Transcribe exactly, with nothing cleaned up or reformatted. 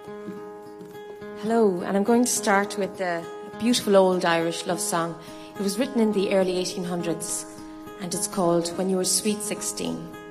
Hello, and I'm going to start with a beautiful old Irish love song. It was written in the early eighteen hundreds, and it's called When You Were Sweet Sixteen.